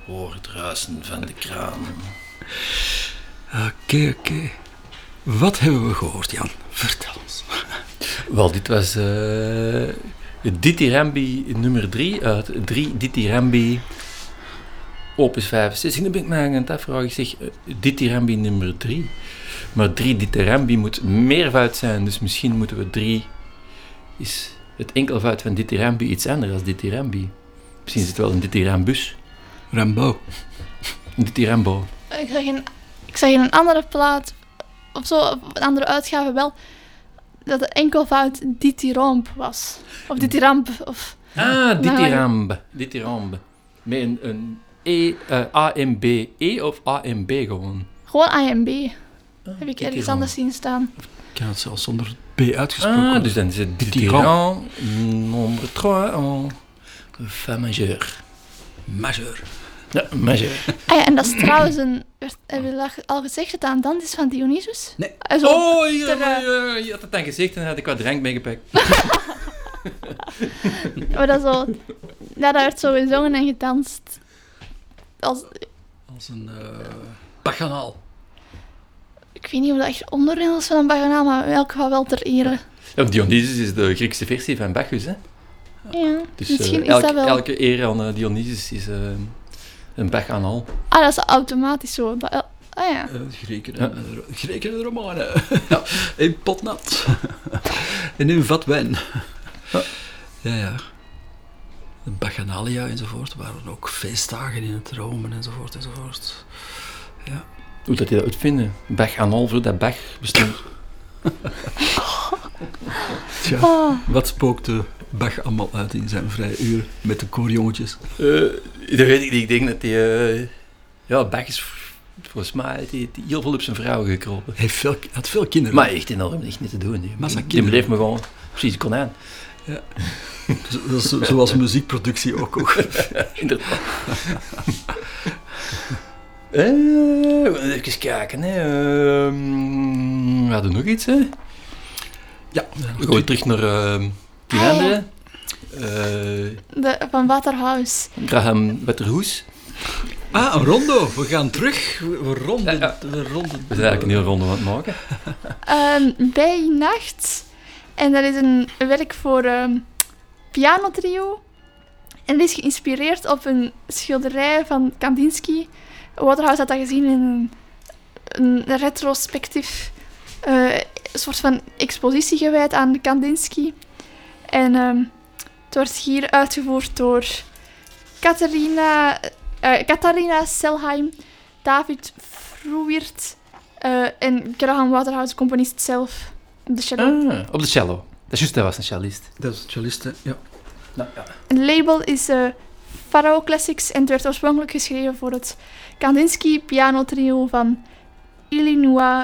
hoor het ruisen van de kraan. Oké. Wat hebben we gehoord, Jan? Vertel ons. Wel, dit was Dithyrambi nummer 3 uit 3 Dithyrambi opus 65. Dan ben ik mij aan het afvragen. Ik zeg Dithyrambi nummer 3. Maar 3 Dithyrambi moet meervoud zijn, dus misschien moeten we 3... Is het enkelvoud van Dithyrambi iets anders dan Dithyrambi? Misschien is het wel een Dithyrambus. Rambo. Een Dithyrambo. Ik zag in een andere plaat, of zo, op een andere uitgave wel, dat het enkelvoud Dithyramb was. Of Dithyramb, of... Dithyramb. Met een A-M-B-E of A-M-B gewoon? Gewoon A&B. Heb ik ergens anders zien staan. Ik kan het zelfs zonder B uitgesproken. Dus dan is het Dithyramb nummer 3 en fa majeur. Majeur. Ja, majeur. En dat is trouwens hebben we dat al gezegd, dat aan dan is van Dionysus? Nee. Je had het dan gezegd en had ik wat drank meegepakt. Maar dat zo... Ja, dat werd zo gezongen en gedanst. Als een baganaal. Ik weet niet of dat echt onderdeel is van een baganaal, maar in elk geval wel ter ere. Ja, Dionysus is de Griekse versie van Bacchus, hè? Ja, Dus misschien is dat wel... elke eer aan Dionysus is een baganaal. Ah, dat is automatisch zo. Ja. Greken en Romanen. Ja, in pot nat. En in vat wijn. Ja. De Bacchanalia enzovoort waren ook feestdagen in het Rome enzovoort. Ja. Hoe dat je dat uitvinden? Bacchanaal voordat Bach bestond. Tja, wat spookte Bach allemaal uit in zijn vrije uur met de koorjongetjes? Dat weet ik niet. Ik denk dat hij... Bach is volgens mij heel veel op zijn vrouw gekropen. Hij had veel kinderen. Maar echt enorm, echt niet te doen. Die bleef me gewoon precies konijn. Ja. Zoals muziekproductie ook. Inderdaad. Even kijken. We hadden nog iets, hè? Ja. We gaan terug naar die andere. Van Waterhouse. Graham Waterhouse. Een rondo. We gaan terug. We ronden. Ja. We ronden. We zijn eigenlijk een hele ronde aan het maken. Bij Nacht. En dat is een werk voor pianotrio. En het is geïnspireerd op een schilderij van Kandinsky. Waterhouse had dat gezien in een retrospectief soort van expositie gewijd aan Kandinsky. En het wordt hier uitgevoerd door Katharina Selheim, David Fruirt en Graham Waterhouse, componist zelf, op de cello. Op de cello. Dat was een cellist. Dat is een cellist, ja. Nou, ja. Het label is Pharaoh Classics en het werd oorspronkelijk geschreven voor het Kandinsky piano trio van Illinois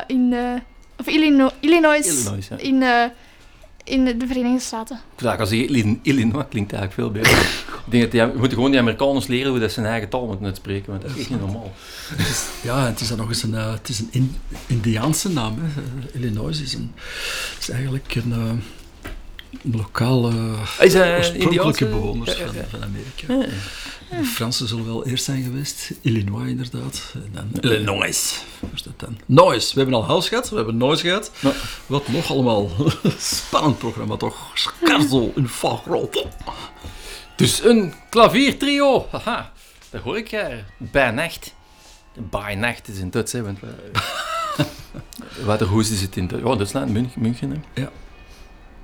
ja. in de Verenigde Staten. Ik als je Illinois klinkt eigenlijk veel beter. Ik denk dat we moeten gewoon die Amerikaners leren hoe dat ze hun eigen taal moeten uitspreken, want dat is echt niet normaal. Ja, het is dan nog eens een Indiaanse naam. Hè. Illinois is eigenlijk een lokale oorspronkelijke bewoners van Amerika. Ja. De Fransen zullen wel eerst zijn geweest. Illinois, inderdaad. En dan Illinois. Waar is dat dan? Noise. We hebben al House gehad. We hebben Noise gehad. Ja. Wat nog allemaal? Spannend programma, toch? Scherzel in Fagrote. Dus een klaviertrio. Haha. Dat hoor ik bij nacht. Bij nacht is in Duits, hè. Want Waterhouse zit in Duitsland, München. Hè. Ja.